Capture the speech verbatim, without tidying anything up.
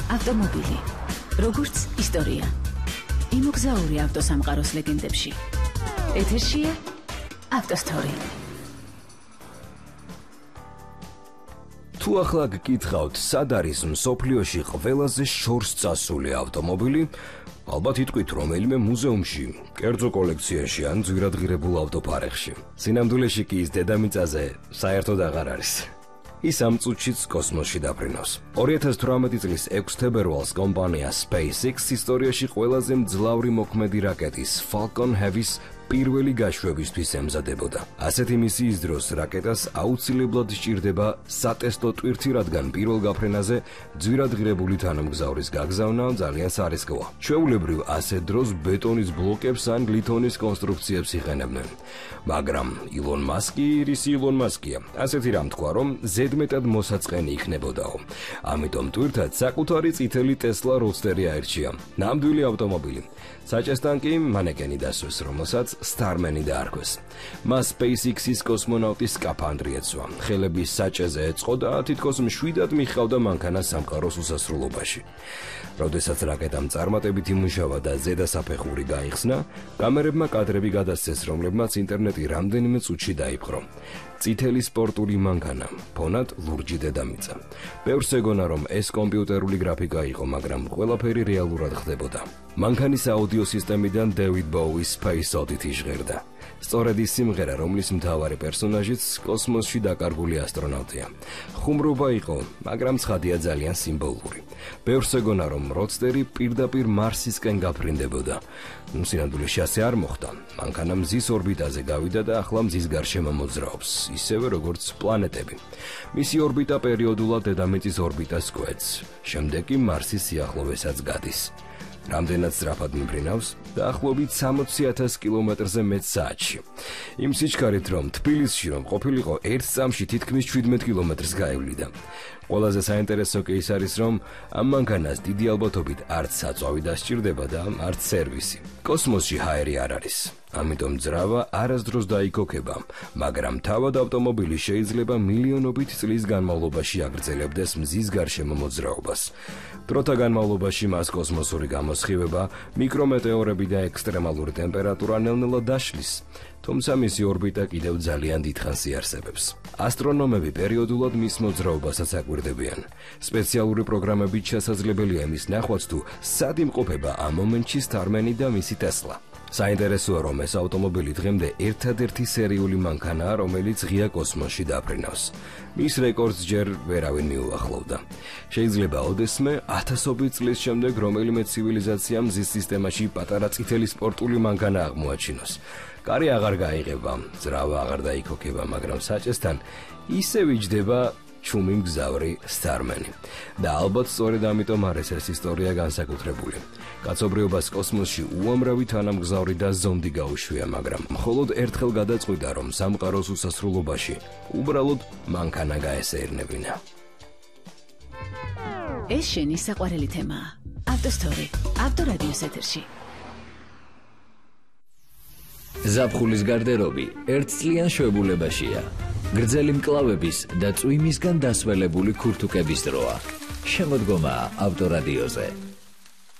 ავტომობილი, როგორც ისტორია. იმოგზაური ავტოსამყაროს ლეგენდებში. ეთერშია ავტოსტორი. თუ ახლა გკითხავთ, სად არის მსოფლიოში ყველაზე შორს წასული ავტომობილი, ალბათ იტყვით რომელიმე მუზეუმში, კერძო კოლექციაში ან ძვირადღირებულ ავტოფარეხში. სინამდვილეში კი ის დედამიწაზე საერთოდ აღარ არის. ის ამ წუთშიც კოსმოსში დაფრინავს. ორი ათას თვრამეტი წლის ექვს თებერვალს კომპანია SpaceX ისტორიაში ყველაზე მძლავრი მოქმედი რაკეტის Falcon Heavy-ს პირველი გაშვებისთვის ემზადებოდა. ასეთი მისიის დროს რაკეტას აუცილებლად სჭირდება სატესტო ტვირთი, რადგან პირველ გაფრენაზე ძვირადღირებული თანამგზავრის გაგზავნა ძალიან სარისკოა. ჩვეულებრივ ასეთ დროს ბეტონის ბლოკებს ან ლითონის კონსტრუქციებს იყენებდნენ. მაგრამ ილონ მასკი ის ილონ მასკია. ასეთი რამ თქვა, რომ ზედმეტად მოსაწყენი იქნებოდაო. ამიტომ ტვირთად საკუთარი წითელი Tesla Roadster-ი აირჩია. ნამდვილი ავტომობილი. საჭესთან კი მანეკენი დასვეს, რომელსაც Starman-ი დაარქვეს. მას SpaceX-ის კოსმონავტის სკაფანდრი ეცვა. ხელების საჭეზე ეწყო და თითქოს მშვიდად მიხავდა მანქანა სამყაროს უსასრულობაში. როდესაც რაკეტამ წარმატებით იმუშავა და ზედასაფეხური გაიხსნა, კამერებმა კადრები გადასცეს, რომლებმაც ინტერნეტი რამდენიმე წუთში დაიპყრო. წითელი სპორტული მანქანა, ფონად ლურჯი დედამიწა. ბევრს ეგონა, რომ ეს კომპიუტერული გრაფიკა იყო, მაგრამ ყველაფერი რეალურად ხდებოდა. მანქანის აუდიო სისტემიდან David Bowie's Space Oddity ჟღერდა. სწორედ ის სიმღერა, რომლის მთავარი პერსონაჟიც კოსმოსში დაკარგული ასტრონავტია. ხუმრობა იყო, მაგრამ ცხადია ძალიან სიმბოლური. ბევრს ეგონა, რომ როდსტერი პირდაპირ მარსისკენ გაფრინდებოდა. სინამდვილეში ასე არ მოხდა. მანქანა მზის ორბიტაზე გავიდა და ახლა მზის გარშემო მოძრაობს, ისევე როგორც პლანეტები. მისი ორბიტა პერიოდულად დედამიწის ორბიტას კვეთს, შემდეგ კი მარსის სიახლოვესაც გადის. რამდენად სწრაფად მიფრინავს, დაახლოებით სამოცი ათას კილომეტრზე მეტ საათში. იმ სიჩქარით, რომ თბილისში რომ ყოფილიყო ერთ წამში თითქმის შვიდმეტ კილომეტრს გაევლიდა. ყველაზე საინტერესო კი ის არის, რომ ამ მანქანას დიდი ალბათობით არც საწვავი დასჭირდება და არც სერვისი. კოსმოსში ჰაერი არ არის. ამიტომ ძრავა არასდროს დაიქოქება, მაგრამ თავად ავტომობილი შეიძლება მილიონობით წლის განმავლობაში აგრძელებდეს მზის გარშემო მოძრაობას. დროთა განმავლობაში მას კოსმოსური გამოსხივება, მიკრომეტეორები და ექსტრემალური ტემპერატურა ნელ-ნელა დაშლის, თუმცა მისი ორბიტა კიდევ ძალიან დიდხანს იარსებებს. ასტრონომები პერიოდულად მის მოძრაობასაც აკვირდებიან. სპეციალური პროგრამებით შესაძლებელია მის ნახვაც თუ სად იმყოფება ამ მომენტში Starman-ი და მისი Tesla. საინტერესოა, რომ ეს ავტომობილი დღემდე ერთადერთი სერიული მანქანაა, რომელიც ღია კოსმოსში დაფრინავს. მის რეკორდს ჯერ ვერავინ მიუახლოვდა. შეიძლება ოდესმე ათასობით წლის შემდეგ რომელიმე ცივილიზაციამ მზის სისტემაში პატარა წითელი სპორტული მანქანა აღმოაჩინოს. კარი აღარ გაიღება, ძრავა აღარ დაიქოქება, მაგრამ საჭესთან ისევ იჯდება ჩუმი მგზავრი Starman-ი. და ალბათ სწორედ ამიტომ არის ეს ისტორია განსაკუთრებული. კაცობრიობას კოსმოსში უამრავი თანამგზავრი და ზონდი გაუშვია, მაგრამ მხოლოდ ერთხელ გადაწყვიტა, რომ სამყაროს უსასრულობაში უბრალოდ მანქანა გაესეირნებინა. ეს შენი საყვარელი თემაა. ავტოსტორი, ავტორადიოს ეთერში. ზაფხულის გარდერობი ერთწლიან შვებულებაშია. გრძელი მკლავების და წვიმისგან დასველებული ქურთუკების დროა. შემოდგომაა ავტორადიოზე.